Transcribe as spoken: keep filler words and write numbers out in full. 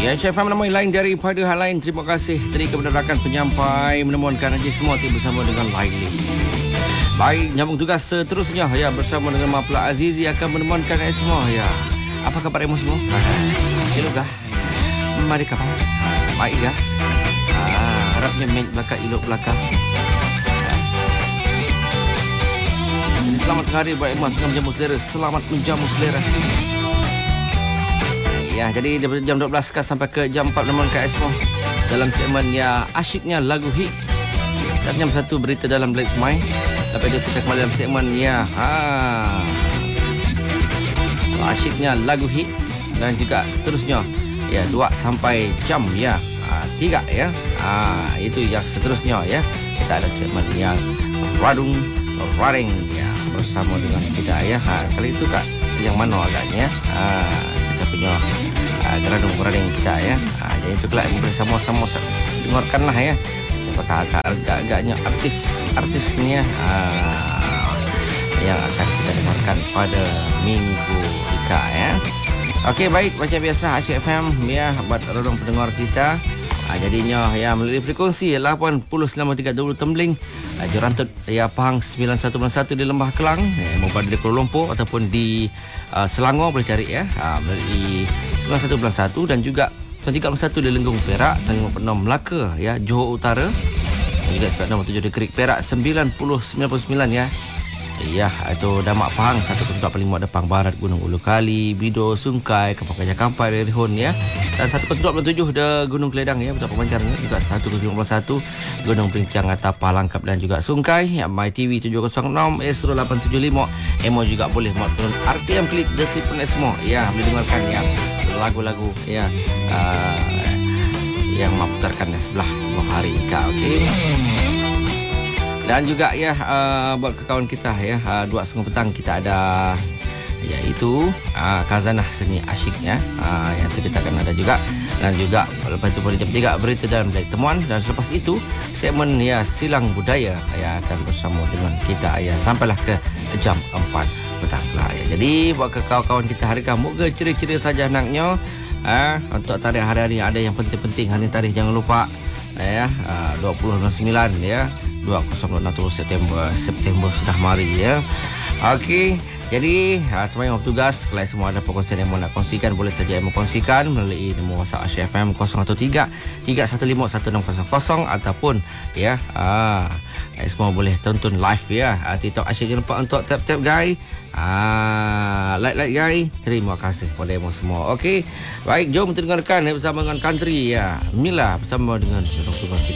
Ya, Chef Am nama lain daripada hal lain. Terima kasih tadi kepada rakan penyampai menemukan Haji semua tiba bersama dengan Laili. Baik, nyambung tugas seterusnya ya bersama dengan Mapla Azizi akan menemukan semua ya. Apa khabar kamu semua? Hello kah? Mari kah? Baik ya. Ah, harapnya main belakang ilok belakang. Selamat hari baik emas tengah menjamu selera. Selamat menjamu selera. Ya, jadi daripada jam dua belas sampai ke jam empat menemukan K S semua dalam segmen ya asyiknya lagu hit. Dan jam satu berita dalam Black Smile. Lepas itu kita kembali dalam segmen ya ha. Asyiknya lagu hit. Dan juga seterusnya ya dua sampai jam ya ha, tiga ya ha, itu yang seterusnya ya. Kita ada segmen yang Radung Raring ya bersama dengan kita ya ha, kali itu kak yang mana agaknya ha, kita punya ha, Radung Raring kita ya ha, jadi itu kelak bersama-sama dengarkanlah ya siapakah agak-agaknya artis-artisnya ha, yang akan kita dengarkan pada minggu ika ya. Okey, baik, macam biasa Aceh F M ya buat rodong pendengar kita. Ha, jadinya ya melalui frekuensi lapan puluh sembilan tiga dua puluh Tembling, ha, Jorantut ya Pahang sembilan satu satu di Lembah Kelang, ya, mau di Kuala Lumpur ataupun di uh, Selangor boleh cari ya. Ha, melalui sembilan satu satu dan juga sembilan tiga satu di Lenggong Perak, sembilan lima enam Melaka ya, Johor Utara. Dan juga sembilan enam tujuh di Kerik Perak, sembilan puluh sembilan puluh sembilan ya. Ya, itu Damak Pahang satu kosong empat lima Depang Barat Gunung Ulu Kali, Bido Sungkai, Kampung Gajah Kampai Rihun ya. Dan satu kosong dua tujuh de Gunung Keledang ya, betul pemancarnya juga satu kosong lima satu Gunung Perincang Atapah Langkap dan juga Sungkai. Ya, My T V tujuh kosong enam, Astro lapan tujuh lima. Emo juga boleh mau turun R T M klik The Triple Esmo ya, boleh dengarkan ya lagu-lagu ya uh, yang memutarkan sebelah dua hari ika. Okey. Dan juga ya uh, buat kawan kita ya uh, dua setengah petang kita ada iaitu uh, Khazanah Seni Asyik ya uh, yang itu kita akan ada juga. Dan juga lepas itu pada jam tiga berita dan Black Temuan. Dan selepas itu segmen ya Silang Budaya ya akan bersama dengan kita ya sampailah ke jam empat petang lah ya. Jadi buat kawan-kawan kita hari kamu moga ceria-ceria saja naknya uh, untuk tarikh hari-hari ada yang penting-penting. Hari tarikh jangan lupa ya uh, dua puluh sembilan ya dua puluh satu September September sudah mari ya. Okey, jadi ha, semua yang bertugas kalau semua ada perkongsian yang mau nak kongsikan boleh saja yang mengkongsikan melalui nombor WhatsApp Aceh F M kosong satu tiga tiga satu lima satu enam kosong kosong ataupun ya ah semua boleh tonton live ya ha, TikTok Aceh. Jangan lupa untuk tap-tap guys. Ah, like-like guys. Terima kasih kepada emu semua. Okey. Baik, jom kita dengarkan bersama dengan country ya. Mila bersama dengan